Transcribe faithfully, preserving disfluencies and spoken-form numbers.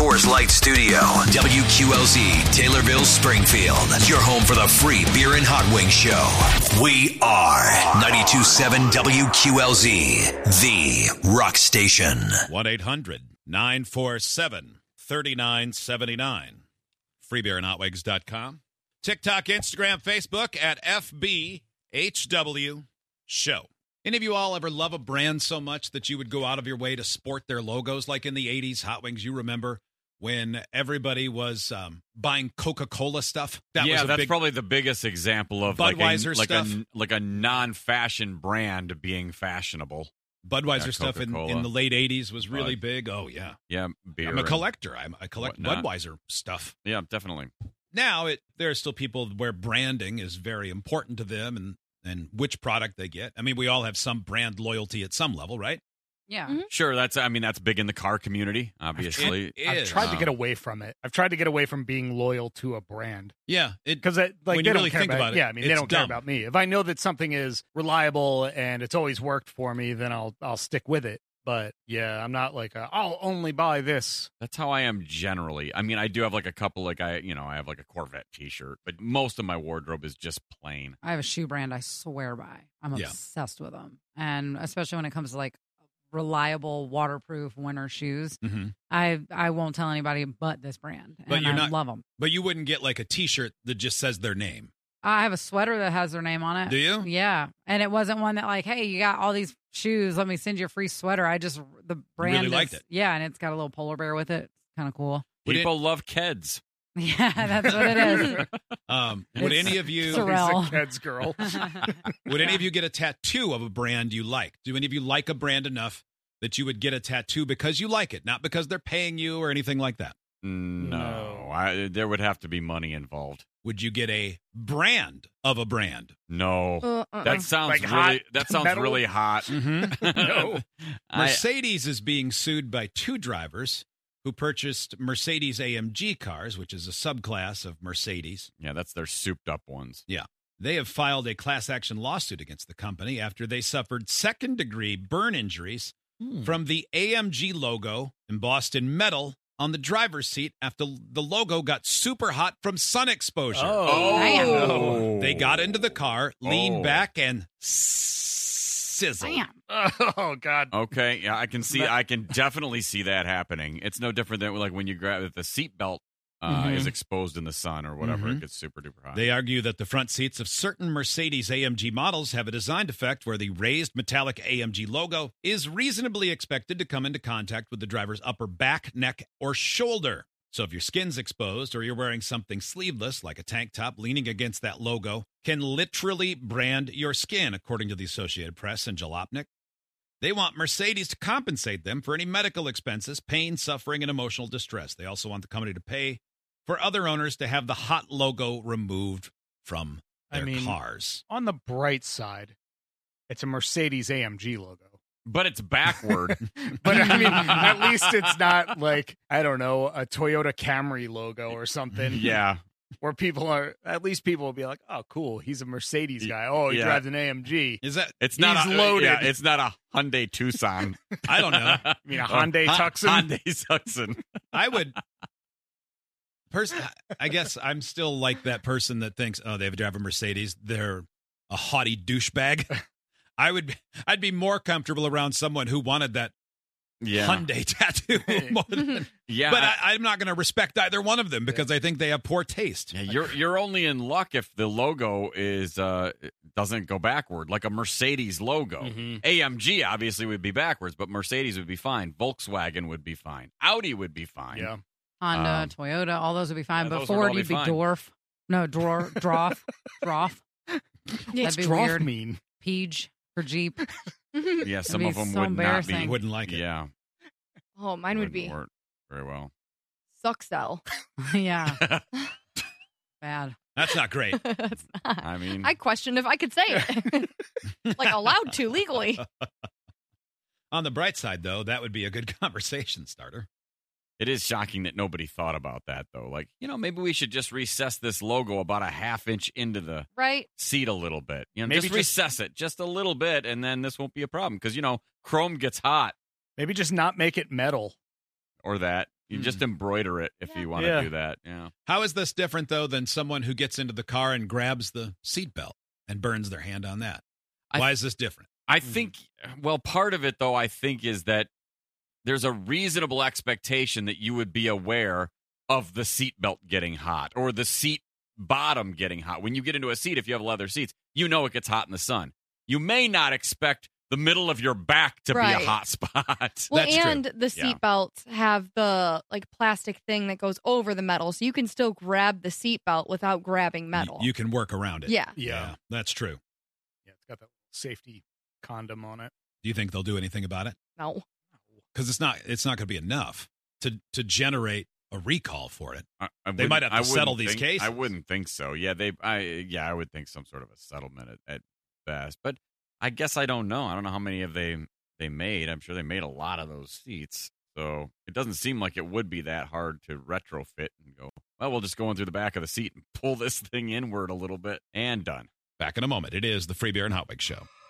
Coors Light Studio. W Q L Z, Taylorville, Springfield. Your home for the free beer and hot wing show. We are ninety-two point seven W Q L Z, the rock station. one eight hundred nine four seven three nine seven nine. free beer and hot wings dot com. TikTok, Instagram, Facebook at F B H W Show. Any of you all ever love a brand so much that you would go out of your way to sport their logos? Like in the eighties, Hot Wings, you remember when everybody was um, buying Coca-Cola stuff? That yeah, was a that's big probably the biggest example of Budweiser like a, like stuff. a like a non-fashion brand being fashionable. Budweiser Yeah, stuff in, Coca-Cola. in the late eighties was really Bud. big. Oh, yeah. Yeah, beer. I'm a and collector. I'm, I collect whatnot. Budweiser stuff. Yeah, definitely. Now, it, there are still people where branding is very important to them and, and which product they get. I mean, we all have some brand loyalty at some level, right? Yeah. Mhm. Sure, that's. I mean, that's big in the car community. Obviously, It I've is. tried to get Um, away from it. I've tried to get away from being loyal to a brand Yeah. It, because like When they you don't really care think about it, Yeah, I mean they it's don't care dumb. about me. If I know that something is reliable and it's always worked for me, then I'll I'll stick with it. But yeah, I'm not like a, I'll only buy this. that's how I am generally. I mean, I do have like a couple. Like I, you know, I have like a Corvette T-shirt, but most of my wardrobe is just plain. I have a shoe brand I swear by. I'm Yeah. obsessed with them. And especially when it comes to like reliable, waterproof winter shoes, Mhm. I I won't tell anybody but this brand. But and you're I not- love them. But you wouldn't get like a T-shirt that just says their name. I have a sweater that has their name on it. Do you? Yeah. And it wasn't one that like, hey, you got all these shoes. Let me send you a free sweater. I just, the brand Really is- liked it. Yeah. And it's got a little polar bear with it. Kind of cool. Would it- People love Keds. Yeah, that's what it is. Um, would It's any of you Sorrel. He's a Keds girl. would any of you get a tattoo of a brand you like? Do any of you like a brand enough that you would get a tattoo because you like it, not because they're paying you or anything like that? No, No. I, there would have to be money involved. Would you get a brand of a brand? No, Uh, uh-uh. that sounds Like really. hot That sounds metal? really hot. Mm-hmm. No. I- Mercedes is being sued by two drivers who purchased Mercedes A M G cars, which is a subclass of Mercedes. yeah, that's their souped-up ones. They have filed a class action lawsuit against the company after they suffered second degree burn injuries from the A M G logo embossed in metal on the driver's seat after the logo got super hot from sun exposure. Oh, Damn. no. They got into the car, leaned Oh. back, and sizzled. Damn. Oh God. Okay, yeah, I can see. But- I can definitely see that happening. It's no different than like when you grab if the seatbelt uh, Mhm. is exposed in the sun or whatever. Mhm. It gets super duper hot. They argue that the front seats of certain Mercedes A M G models have a design defect where the raised metallic A M G logo is reasonably expected to come into contact with the driver's upper back, neck, or shoulder. So if your skin's exposed or you're wearing something sleeveless like a tank top leaning against that logo can literally brand your skin, according to the Associated Press and Jalopnik. They want Mercedes to compensate them for any medical expenses, pain, suffering, and emotional distress. They also want the company to pay for other owners to have the hot logo removed from I their mean- cars. On the bright side, it's a Mercedes A M G logo. but it's backward. But I mean, at least it's not like, I don't know, a Toyota Camry logo or something. yeah, Where people are, at least people will be like, oh, cool, he's a Mercedes guy. Oh, he Yeah. drives an A M G. Is that? it's not He's a, loaded. Yeah, it's not a Hyundai Tucson. I don't know. I mean, a Or Hyundai Hy- Tucson. Hyundai Tucson. I would. Person, I guess I'm still like that person that thinks, oh, they drive a Mercedes. They're a haughty douchebag. I would. I'd be more comfortable around someone who wanted that Yeah, Hyundai tattoo more than. yeah. But I, I'm not going to respect either one of them because I think they have poor taste. Yeah, you're you're only in luck if the logo is uh doesn't go backward like a Mercedes logo. Mhm. A M G obviously would be backwards, but Mercedes would be fine. Volkswagen would be fine. Audi would be fine. Yeah. Honda, Um, Toyota, all those would be fine. yeah, but those would all Ford, be you'd be fine. dwarf. No, dwarf, droff, droff. What's That'd be Droff weird. mean? Peach for Jeep. Yeah, some be of them so would not be. embarrassing. Wouldn't like it. Yeah, Oh, mine would wouldn't be work very well. Suxel. Yeah, bad. That's not great. That's not. I mean, I questioned if I could say it. Like allowed to legally. On the bright side, though, that would be a good conversation starter. it is shocking that nobody thought about that though. Like, you know, maybe we should just recess this logo about a half inch into the Right? seat a little bit. You know, Maybe just, just- recess it just a little bit, and then this won't be a problem because you know chrome gets hot Maybe just not make it metal. or that. You just embroider it if you want to Yeah. do that. Yeah. How is this different, though, than someone who gets into the car and grabs the seatbelt and burns their hand on that? I- Why is this different? I think, well, part of it, though, I think is that there's a reasonable expectation that you would be aware of the seatbelt getting hot or the seat bottom getting hot. When you get into a seat, if you have leather seats, you know it gets hot in the sun. You may not expect the middle of your back to Right. be a hot spot. Well, That's true. and the Yeah. seat belts have the like plastic thing that goes over the metal, so you can still grab the seat belt without grabbing metal. You, you can work around it. yeah. Yeah. That's true. Yeah, it's got that safety condom on it. Do you think they'll do anything about it? No. Because it's not it's not going to be enough to to generate a recall for it. I, I They might wouldn't- have to I wouldn't settle these think- cases. I wouldn't think so. Yeah, they. I yeah, I would think some sort of a settlement at, at best. But I guess I don't know. I don't know how many of they they made. I'm sure they made a lot of those seats. So it doesn't seem like it would be that hard to retrofit and go, well, we'll just go in through the back of the seat and pull this thing inward a little bit and done. Back in a moment. It is the Free Beer and Hot Wings Show.